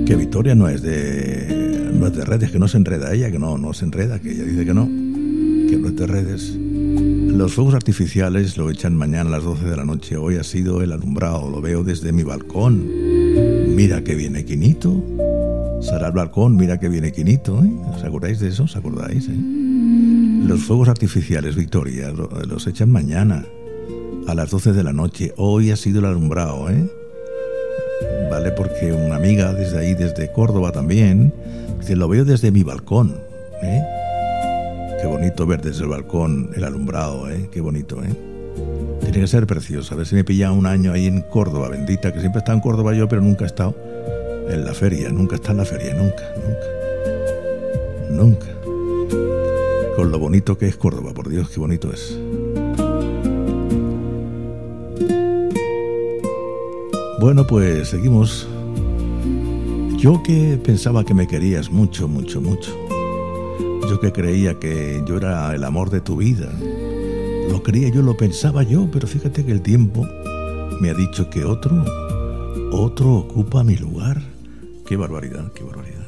Que Victoria no es de redes, que no se enreda ella, que no se enreda, que ella dice que no es de redes. Los fuegos artificiales lo echan mañana a las 12 de la noche. Hoy ha sido el alumbrado, lo veo desde mi balcón. Mira que viene Quinito. Sale al balcón, mira que viene Quinito, ¿eh? ¿Os acordáis de eso? ¿Os acordáis, Los fuegos artificiales, Victoria, los echan mañana a las 12 de la noche. Hoy ha sido el alumbrado, Vale, porque una amiga desde ahí, desde Córdoba también, dice, lo veo desde mi balcón, Qué bonito ver desde el balcón el alumbrado, Qué bonito, Tiene que ser precioso. A ver si me pilla un año ahí en Córdoba, bendita, que siempre he estado en Córdoba yo, pero nunca he estado en la feria, nunca está en la feria, nunca. Con lo bonito que es Córdoba, por Dios, qué bonito es. Bueno, pues seguimos. Yo que pensaba que me querías mucho, mucho, mucho. Yo que creía que yo era el amor de tu vida. Lo creía yo, lo pensaba yo, pero fíjate que el tiempo me ha dicho que otro ocupa mi lugar. Qué barbaridad, qué barbaridad.